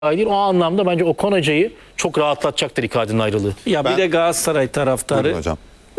değil. O anlamda bence Okan Hoca'yı çok rahatlatacaktır Icardi'nin ayrılığı. Ya bir de Galatasaray taraftarı hocam.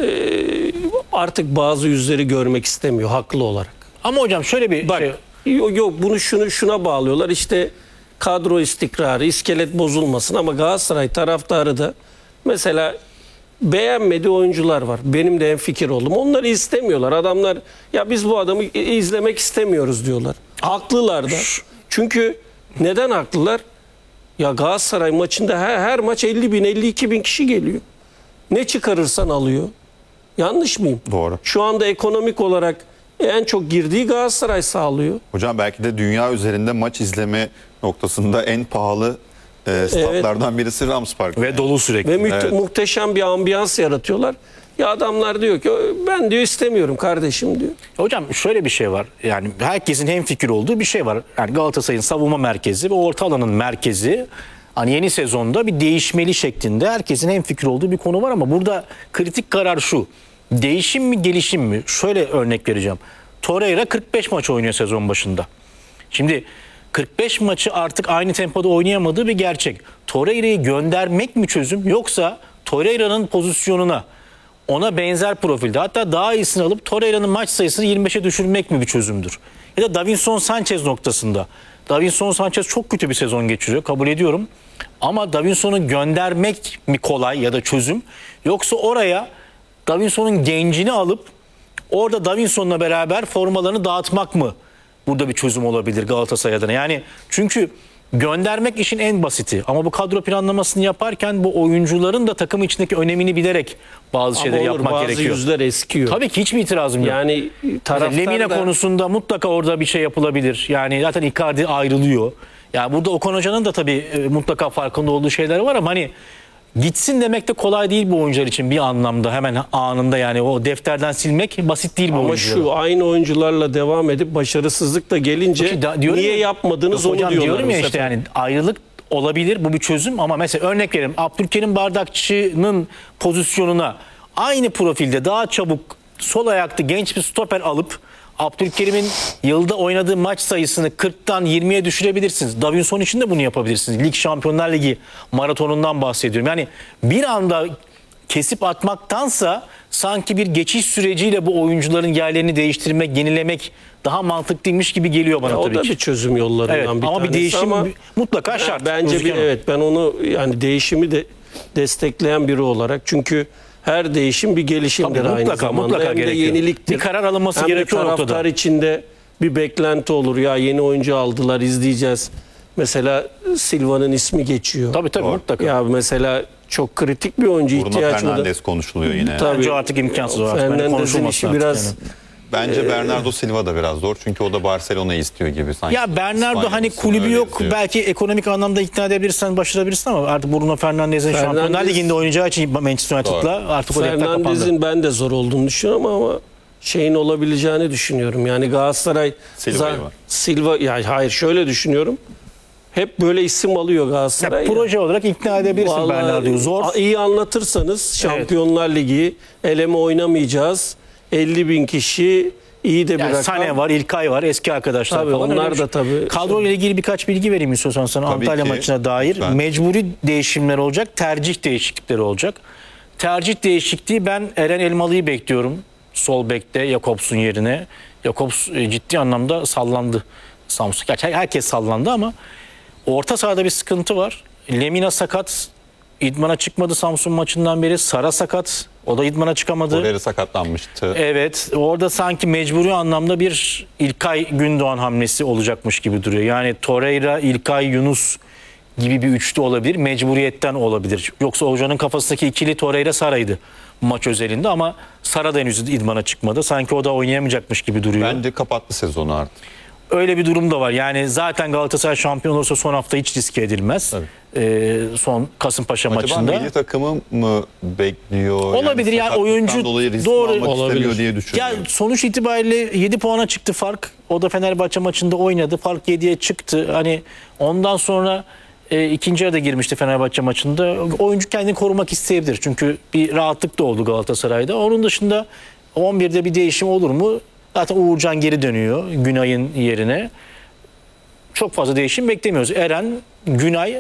Artık bazı yüzleri görmek istemiyor haklı olarak. Ama hocam şöyle bir Bak yok bunu şuna bağlıyorlar. İşte kadro istikrarı, iskelet bozulmasın ama Galatasaray taraftarı da mesela beğenmediği oyuncular var. Benim de hemfikir oldum. Onları istemiyorlar. Adamlar ya biz bu adamı izlemek istemiyoruz diyorlar. Haklılar da. Çünkü neden haklılar? Ya Galatasaray maçında her maç 50 bin 52 bin kişi geliyor. Ne çıkarırsan alıyor. Yanlış mıyım? Doğru. Şu anda ekonomik olarak en çok girdiği Galatasaray sağlıyor. Hocam belki de dünya üzerinde maç izleme noktasında en pahalı statlardan birisi Rams Park. ve dolu sürekli. Ve Evet. muhteşem bir ambiyans yaratıyorlar. Ya adamlar diyor ki ben diyor istemiyorum kardeşim diyor. Hocam şöyle bir şey var. Yani herkesin hemfikir olduğu bir şey var. Yani Galatasaray'ın savunma merkezi ve orta alanın merkezi hani yeni sezonda bir değişmeli şeklinde herkesin hemfikir olduğu bir konu var ama burada kritik karar şu. Değişim mi gelişim mi? Şöyle örnek vereceğim. Torreira 45 maç oynuyor sezon başında. Şimdi 45 maçı artık aynı tempoda oynayamadığı bir gerçek. Torreira'yı göndermek mi çözüm yoksa Torreira'nın pozisyonuna ona benzer profilde hatta daha iyisini alıp Torreira'nın maç sayısını 25'e düşürmek mi bir çözümdür? Ya da Davinson Sanchez noktasında. Davinson Sanchez çok kötü bir sezon geçiriyor kabul ediyorum. Ama Davinson'u göndermek mi kolay ya da çözüm? Yoksa oraya Davinson'un gencini alıp orada Davinson'la beraber formalarını dağıtmak mı burada bir çözüm olabilir Galatasaray adına? Yani çünkü göndermek işin en basiti. Ama bu kadro planlamasını yaparken bu oyuncuların da takım içindeki önemini bilerek bazı şeyleri Ama olur, yapmak bazı gerekiyor. yüzler eskiyor. Tabii ki hiçbir itirazım yok. Yani taraftar Lemina da konusunda mutlaka orada bir şey yapılabilir. Yani zaten Icardi ayrılıyor. Yani burada Okan Hoca'nın da tabii mutlaka farkında olduğu şeyler var ama hani gitsin demek de kolay değil bu oyuncular için bir anlamda hemen anında yani o defterden silmek basit değil bu ama oyuncular. şu aynı oyuncularla devam edip başarısızlık da gelince niye yapmadınız onu hocam, diyorlar. diyorum ya bu işte sefer. yani ayrılık olabilir bu bir çözüm ama mesela örnek verelim Abdülkerim Bardakçı'nın pozisyonuna aynı profilde daha çabuk sol ayaklı genç bir stoper alıp Abdülkerim'in yılda oynadığı maç sayısını 40'tan 20'ye düşürebilirsiniz. Davinson için de bunu yapabilirsiniz. Lig Şampiyonlar Ligi maratonundan bahsediyorum. Yani bir anda kesip atmaktansa sanki bir geçiş süreciyle bu oyuncuların yerlerini değiştirmek, yenilemek daha mantıklıymış gibi geliyor bana O tabii da ki. bir çözüm yollarından Evet, bir ama bir tanesi değişim ama mutlaka şart. bence Özcan Hanım. evet ben onu yani değişimi de destekleyen biri olarak çünkü her değişim bir gelişimdir Tabii, aynı mutlaka, zamanda. mutlaka Hem de gerekiyor. yeniliktir. Bir karar alınması Hem de gerekiyor o taraftar noktada. içinde bir beklenti olur. Ya yeni oyuncu aldılar izleyeceğiz. Mesela Silva'nın ismi geçiyor. Tabii mutlaka. Ya mesela çok kritik bir oyuncu Bruno ihtiyaç var. Fernandes konuşuluyor yine. Tabii. Bence artık imkansız o artık. Bence Fernandes'in konuşulması işi artık biraz yani. Bence Bernardo Silva da biraz zor. Çünkü o da Barcelona'yı istiyor gibi sanki. Ya Bernardo İspanya hani basını kulübü öyle yok. yazıyor. Belki ekonomik anlamda ikna edebilirsen başarabilirsin ama artık Bruno Fernandes'in Şampiyonlar Ligi'nde oynayacağı için Manchester United'la artık o defter kapandı. Fernandes'in ben de zor olduğunu düşünüyorum ama şeyin olabileceğini düşünüyorum. Yani Galatasaray Silva'yı var. Silva ya hayır şöyle düşünüyorum. Hep böyle isim alıyor Galatasaray. Ya, proje olarak ikna edebilirsin Vallahi Bernardo'yu. Zor. iyi anlatırsanız Şampiyonlar Ligi eleme oynamayacağız. 50 bin kişi iyi de bir Yani rakam. Sane var, İlkay var, eski arkadaşlar Tabii, falan. onlar Öyle bir da tabii. Kadroyla ilgili birkaç bilgi vereyim istiyorsan sana Tabii Antalya ki. maçına dair. Lütfen. Mecburi değişimler olacak, tercih değişiklikleri olacak. Tercih değişikliği ben Eren Elmalı'yı bekliyorum. Sol bekte Jakobs'un yerine. Jakobs ciddi anlamda sallandı Samsun. Gerçi herkes sallandı ama orta sahada bir sıkıntı var. Lemina sakat. İdmana çıkmadı Samsun maçından beri. Sara sakat. O da idmana çıkamadı. Torreira sakatlanmıştı. Evet, orada sanki mecburi anlamda bir İlkay Gündoğan hamlesi olacakmış gibi duruyor. Yani Torreira, İlkay, Yunus gibi bir üçlü olabilir. Mecburiyetten olabilir. Yoksa hocanın kafasındaki ikili Torreira Sara'ydı maç özelinde ama Sara da henüz idmana çıkmadı. Sanki o da oynayamayacakmış gibi duruyor. Bence kapattı sezonu artık. Öyle bir durum da var. Yani zaten Galatasaray şampiyon olursa son hafta hiç riske edilmez. Son Kasımpaşa Acaba maçında. milli takımı mı bekliyor? Olabilir yani sakatlıktan oyuncu dolayı risk doğru almak olabilir. istemiyor diye Ya düşünüyorum. sonuç itibariyle 7 puana çıktı fark. O da Fenerbahçe maçında oynadı. Fark 7'ye çıktı. Hani ondan sonra ikinci yarıda girmişti Fenerbahçe maçında. Oyuncu kendini korumak isteyebilir. Çünkü bir rahatlık da oldu Galatasaray'da. Onun dışında 11'de bir değişim olur mu? Zaten Uğurcan geri dönüyor Günay'ın yerine. çok fazla değişim beklemiyoruz. Eren, Günay,